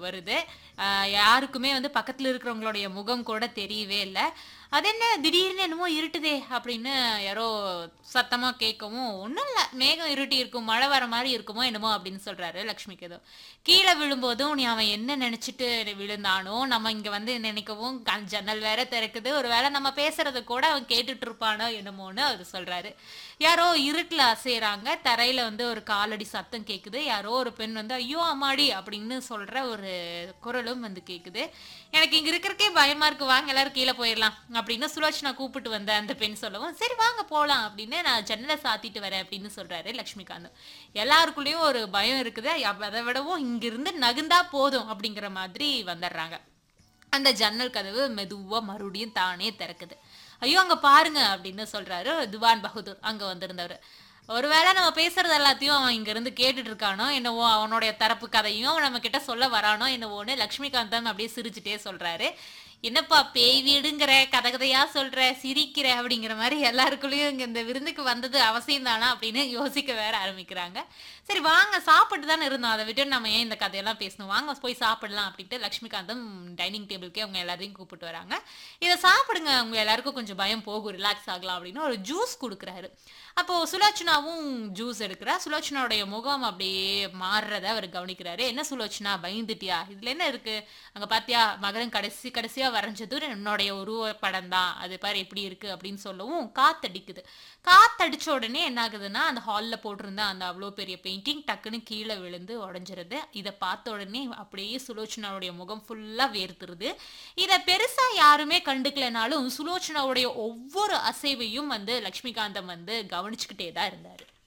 வருது. யாருக்குமே வந்து பக்கத்துல இருக்கிறவங்களுடைய முகம் கூட தெரியவே இல்ல. "அது என்ன திடீர்னு என்னமோ இருட்டுதே!" அப்படின்னு யாரோ சத்தமா கேட்கவும், "ஒண்ணும் இல்ல. மேகம் இருட்டி இருக்கும். மழை வர மாரி இருக்குமோ என்னமோ" அப்படின்னு சொல்றாரு லக்ஷ்மிக்கு ஏதோ. கீழ விழும்போதும் அவன் என்ன நெனச்சுட்டு விழுந்தானோ, நம்ம இங்க வந்து நினைக்கவும் ஜன்னல் வேற திறக்குது. ஒரு வேளை நம்ம பேசுறத கூட அவன் கேட்டுட்டு இருப்பானோ என்னமோன்னு அவரு சொல்றாரு. யாரோ இருட்டுல அசைறாங்க. தரையில வந்து ஒரு காலடி சத்தம் கேக்குது. யாரோ ஒரு பெண் வந்து, "ஐயோ! அம்மாடி!" அப்படின்னு சொல்ற ஒரு குரலும் வந்து கேக்குது. "எனக்கு இங்க இருக்கறதுக்கே பயமா இருக்கு. வாங்க எல்லாரும் கீழ போயிரலாம்." அப்படின்னு சுலோச்சனா கூப்பிட்டு வந்த அந்த பெண் சொல்லவும், "சரி வாங்க போலாம்." அப்படின்னு "நான் ஜன்னல சாத்திட்டு வரேன்." அப்படின்னு சொல்றாரு லட்சுமிகாந்த். எல்லாருக்குள்ளயும் ஒரு பயம் இருக்குது. அத விடவும் இங்கிருந்து நகுந்தா போதும் அப்படிங்கிற மாதிரி வந்துடுறாங்க. அந்த ஜன்னல் கதவு மெதுவா மறுபடியும் தானே திறக்குது. "ஐயோ! அங்க பாருங்க" அப்படின்னு சொல்றாரு திவான் பகதூர் அங்க வந்திருந்தவரு. ஒருவேளை நம்ம பேசுறது எல்லாத்தையும் அவன் இங்கிருந்து கேட்டுட்டு இருக்கானோ என்னவோ, அவனுடைய தரப்பு கதையும் நம்ம கிட்ட சொல்ல வரானோ என்னவோன்னு லட்சுமிகாந்தன் அப்படியே சிரிச்சுட்டே சொல்றாரு. "என்னப்பா பேய் வீடுங்கிற, கதை கதையா சொல்ற, சிரிக்கிற" அப்படிங்கிற மாரி எல்லாருக்குள்ளயும் இங்க இந்த விருந்துக்கு வந்தது அவசியம் தானா அப்படின்னு யோசிக்க வேற ஆரம்பிக்கிறாங்க. "சரி வாங்க சாப்பிட்டு தானே இருந்தோம். அத விட்டுட்டு நம்ம ஏன் இந்த கதையெல்லாம் பேசணும்? வாங்க போய் சாப்பிடலாம்" அப்படின்ட்டு லட்சுமிகாந்தம் டைனிங் டேபிள்க்கே அவங்க எல்லாரையும் கூப்பிட்டு வராங்க. "இத சாப்பிடுங்க. உங்க எல்லாருக்கும் கொஞ்சம் பயம் போகும். ரிலாக்ஸ் ஆகலாம்" அப்படின்னு ஒரு ஜூஸ் குடுக்குறாரு. அப்போ சுலோச்சனாவும் ஜூஸ் எடுக்கிறா. சுலோச்சனாவுடைய முகம் அப்படியே மாறுறத அவரு கவனிக்கிறாரு. "என்ன சுலோச்சனா பயந்துட்டியா? இதுல என்ன இருக்கு? அங்க பாத்தியா மகரன் கடைசி கடைசியா வரைஞ்சது என்னுடைய உருவப்படம் தான். அது பாரு எப்படி இருக்கு" அப்படின்னு சொல்லவும் காத்தடிக்குது. காத்தடிச்ச உடனே என்ன ஆகுதுன்னா, அந்த ஹால்ல போட்டிருந்த அந்த அவ்ளோ பெரிய பெயிண்டிங் டக்குன்னு கீழ விழுந்து உடைஞ்சிருது. இத பார்த்த உடனே அப்படியே சுலோச்சனாவுடைய முகம் ஃபுல்லா வேர்த்துருது. இத பெருசா யாருமே கண்டுக்கலனாலும், சுலோச்சனாவுடைய ஒவ்வொரு அசைவையும் வந்து லட்சுமிகாந்தம் வந்து கவனிச்சுக்கிட்டே தான் இருந்தாரு.